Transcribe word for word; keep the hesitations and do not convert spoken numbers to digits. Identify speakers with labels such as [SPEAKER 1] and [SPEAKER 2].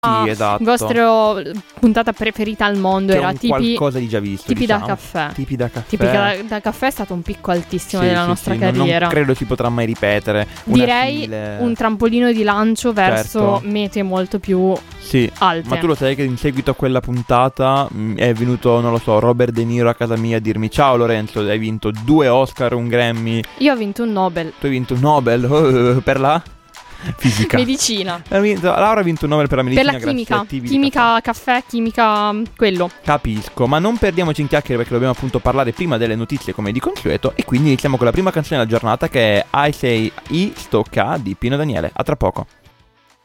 [SPEAKER 1] Sì, esatto.
[SPEAKER 2] Il vostro puntata preferita al mondo
[SPEAKER 1] Che
[SPEAKER 2] era
[SPEAKER 1] un
[SPEAKER 2] tipi,
[SPEAKER 1] qualcosa di già visto,
[SPEAKER 2] tipi
[SPEAKER 1] diciamo.
[SPEAKER 2] da caffè.
[SPEAKER 1] Tipi da caffè.
[SPEAKER 2] Tipica da, da caffè è stato un picco altissimo
[SPEAKER 1] Sì,
[SPEAKER 2] della
[SPEAKER 1] sì,
[SPEAKER 2] nostra
[SPEAKER 1] sì, non-
[SPEAKER 2] carriera.
[SPEAKER 1] Non credo si potrà mai ripetere. Una
[SPEAKER 2] Direi
[SPEAKER 1] file-
[SPEAKER 2] un trampolino di lancio verso
[SPEAKER 1] Certo.
[SPEAKER 2] mete molto più
[SPEAKER 1] Sì.
[SPEAKER 2] alte.
[SPEAKER 1] Ma tu lo sai che in seguito a quella puntata mh, è venuto, non lo so, Robert De Niro a casa mia a dirmi: ciao Lorenzo, hai vinto due Oscar, un Grammy,
[SPEAKER 2] Io ho vinto un Nobel.
[SPEAKER 1] tu hai vinto un Nobel oh, per la fisica.
[SPEAKER 2] Medicina.
[SPEAKER 1] Ha vinto- Laura ha vinto un Nobel per la
[SPEAKER 2] Per
[SPEAKER 1] medicina.
[SPEAKER 2] la
[SPEAKER 1] grazie
[SPEAKER 2] chimica.
[SPEAKER 1] a tipi di
[SPEAKER 2] Chimica, caffè, chimica, quello.
[SPEAKER 1] Capisco, ma non perdiamoci in chiacchiere perché dobbiamo appunto parlare prima delle notizie come di consueto. E quindi iniziamo con la prima canzone della giornata che è I Say I Sto Ca di Pino Daniele. A tra poco.